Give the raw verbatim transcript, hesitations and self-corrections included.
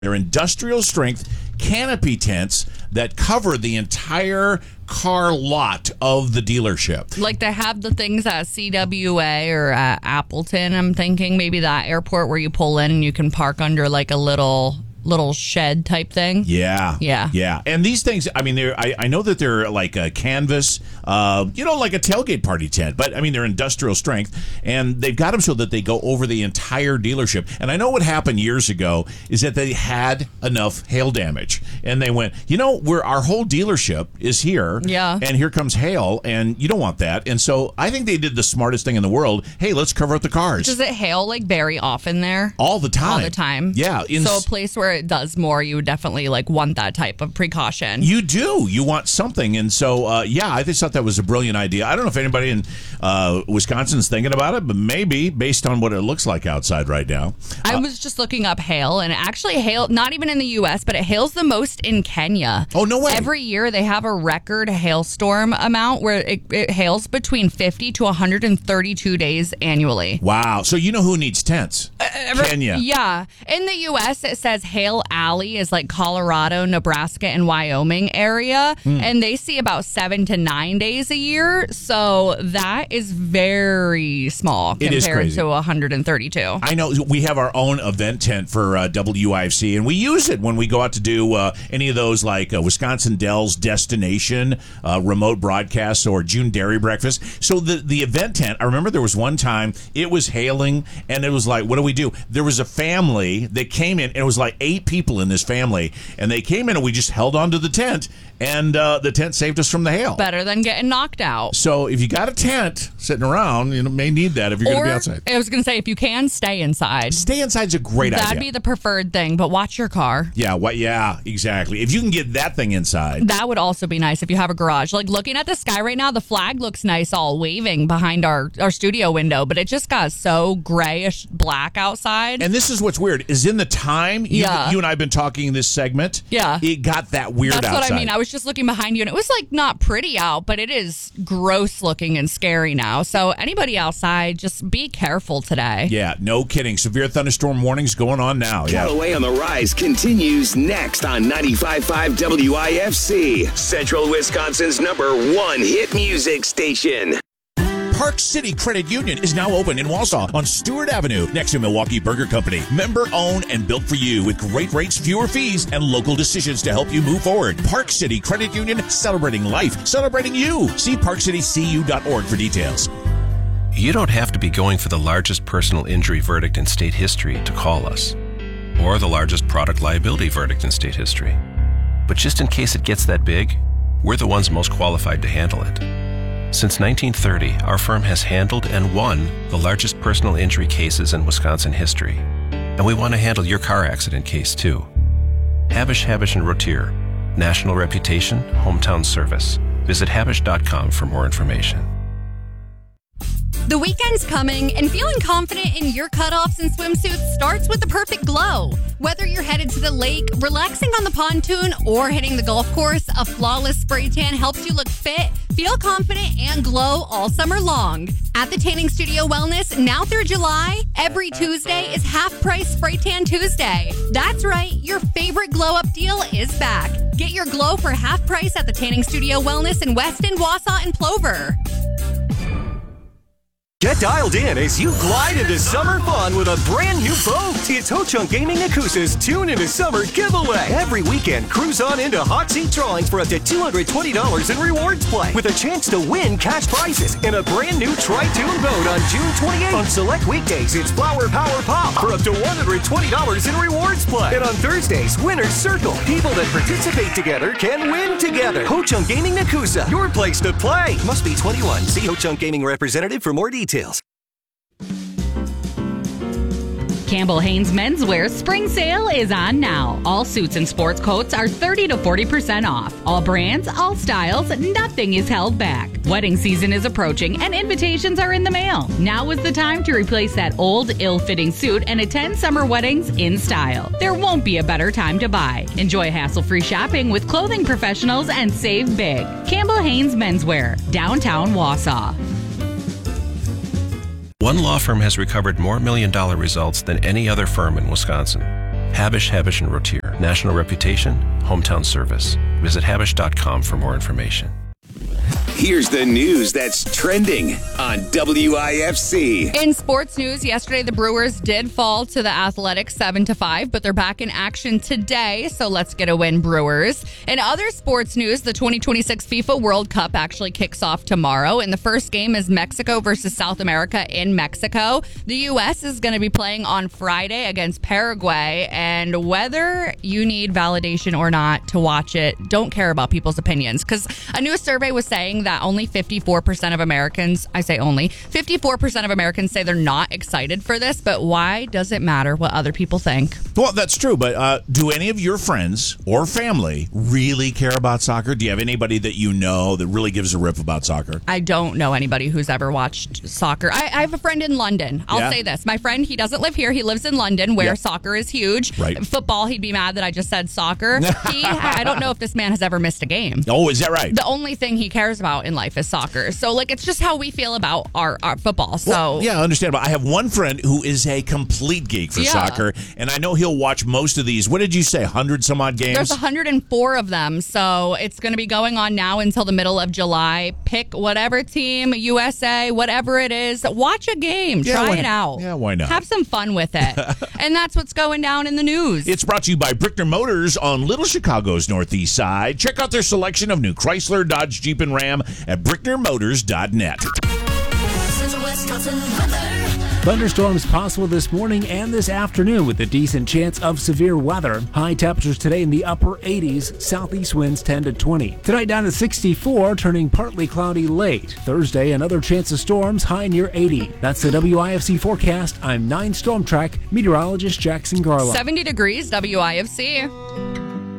They're industrial strength canopy tents that cover the entire car lot of the dealership. Like they have the things at C W A or at Appleton, I'm thinking maybe that airport where you pull in and you can park under like a little little shed type thing. Yeah. Yeah. Yeah. And these things, I mean, they're, I, I know that they're like a canvas, uh, you know, like a tailgate party tent, but I mean, they're industrial strength and they've got them so that they go over the entire dealership. And I know what happened years ago is that they had enough hail damage and they went, you know, we're, our whole dealership is here. Yeah. And here comes hail and you don't want that. And so I think they did the smartest thing in the world. Hey, let's cover up the cars. Does it hail like very often there? All the time. All the time. Yeah. In so a place where it does more, you would definitely like want that type of precaution. You do. You want something. And so, uh, yeah, I just thought that was a brilliant idea. I don't know if anybody in uh, Wisconsin's thinking about it, but maybe based on what it looks like outside right now. I uh, was just looking up hail, and actually hail, not even in the U S, but it hails the most in Kenya. Oh, no way. Every year they have a record hailstorm amount where it, it hails between fifty to one hundred thirty-two days annually. Wow. So you know who needs tents? Uh, Kenya. Yeah. In the U S, it says Hail Alley is like Colorado, Nebraska, and Wyoming area, mm. and they see about seven to nine days a year. So that is very small compared to one hundred thirty-two. I know we have our own event tent for uh, W I F C, and we use it when we go out to do uh, any of those like uh, Wisconsin Dells Destination uh, remote broadcasts or June Dairy Breakfast. So the, the event tent, I remember there was one time it was hailing, and it was like, what do we do? There was a family that came in, and it was like eight people in this family, and they came in, and we just held onto the tent, and uh, the tent saved us from the hail. Better than getting knocked out. So if you got a tent sitting around, you know, may need that if you're going to be outside. I was going to say, if you can, stay inside. Stay inside's a great That'd idea. That'd be the preferred thing, but watch your car. Yeah, what? Yeah, exactly. If you can get that thing inside. That would also be nice if you have a garage. Like looking at the sky right now, the flag looks nice all waving behind our, our studio window, but it just got so grayish black outside. And this is what's weird, is in the time, you, yeah. you and I have been talking in this segment, yeah. it got that weird That's outside. That's what I mean. I was just looking behind you, and it was like not pretty out, but it is gross looking and scary now. So anybody outside, just be careful today. Yeah, no kidding. Severe thunderstorm warnings going on now. Yeah. Callaway on the Rise continues next on ninety-five point five W I F C, Central Wisconsin's number one hit music station. Park City Credit Union is now open in Wausau on Stewart Avenue next to Milwaukee Burger Company. Member owned and built for you with great rates, fewer fees, and local decisions to help you move forward. Park City Credit Union, celebrating life, celebrating you. See park city c u dot org for details. You don't have to be going for the largest personal injury verdict in state history to call us, or the largest product liability verdict in state history. But just in case it gets that big, we're the ones most qualified to handle it. Since nineteen thirty, our firm has handled and won the largest personal injury cases in Wisconsin history. And we want to handle your car accident case, too. Habish, Habish and Rotier. National reputation, hometown service. Visit habish dot com for more information. The weekend's coming, and feeling confident in your cutoffs and swimsuits starts with the perfect glow. Whether you're headed to the lake, relaxing on the pontoon, or hitting the golf course, a flawless spray tan helps you look fit, feel confident, and glow all summer long. At the Tanning Studio Wellness, now through July, every Tuesday is half-price Spray Tan Tuesday. That's right, your favorite glow-up deal is back. Get your glow for half price at the Tanning Studio Wellness in Weston, Wausau, and Plover. Get dialed in as you glide into summer fun with a brand new boat. It's Ho-Chunk Gaming Nakusa's Tune Into Summer giveaway. Every weekend, cruise on into hot seat drawings for up to two hundred twenty dollars in rewards play with a chance to win cash prizes in a brand new Tri-Tune boat on June twenty-eighth. On select weekdays, it's Flower Power Pop for up to one hundred twenty dollars in rewards play. And on Thursdays, Winner's Circle. People that participate together can win together. Ho-Chunk Gaming Nakusa, your place to play. Must be twenty-one. See Ho-Chunk Gaming representative for more details. Campbell Haynes Menswear Spring Sale is on now. All suits and sports coats are thirty to forty percent off. All brands, all styles, nothing is held back. Wedding season is approaching and invitations are in the mail. Now is the time to replace that old, ill-fitting suit and attend summer weddings in style. There won't be a better time to buy. Enjoy hassle-free shopping with clothing professionals and save big. Campbell Haynes Menswear, downtown Wausau. One law firm has recovered more million-dollar results than any other firm in Wisconsin. Habish, Habish and Rotier. National reputation, hometown service. Visit habish dot com for more information. Here's the news that's trending on W I F C. In sports news, yesterday the Brewers did fall to the Athletics seven to five, but they're back in action today, so let's get a win, Brewers. In other sports news, the twenty twenty-six FIFA World Cup actually kicks off tomorrow, and the first game is Mexico versus South America in Mexico. The U S is going to be playing on Friday against Paraguay, and whether you need validation or not to watch it, don't care about people's opinions, because a new survey was saying that only fifty-four percent of Americans, I say only, fifty-four percent of Americans say they're not excited for this, but why does it matter what other people think? Well, that's true, but uh, do any of your friends or family really care about soccer? Do you have anybody that you know that really gives a rip about soccer? I don't know anybody who's ever watched soccer. I, I have a friend in London. I'll Yeah. say this. My friend, he doesn't live here. He lives in London where Yep. soccer is huge. Right. Football, he'd be mad that I just said soccer. he, I don't know if this man has ever missed a game. Oh, is that right? The only thing he cares about in life is soccer. So, like, it's just how we feel about our, our football. So, Well, yeah, understandable. I have one friend who is a complete geek for Yeah. soccer, and I know he'll watch most of these. What did you say, one hundred some odd games? there's one hundred four of them. So, it's going to be going on now until the middle of July. Pick whatever team, U S A, whatever it is. Watch a game. Yeah, Try why- it out. yeah, why not? Have some fun with it. And that's what's going down in the news. It's brought to you by Brickner Motors on Little Chicago's northeast side. Check out their selection of new Chrysler, Dodge, Jeep, and Ram at brickner motors dot net. Central Wisconsin weather. Thunderstorms possible this morning and this afternoon with a decent chance of severe weather. High temperatures today in the upper eighties, southeast winds ten to twenty. Tonight down to sixty-four, turning partly cloudy late. Thursday, another chance of storms, high near eighty. That's the W I F C forecast. I'm nine Storm Track meteorologist Jackson Garlow. seventy degrees, W I F C.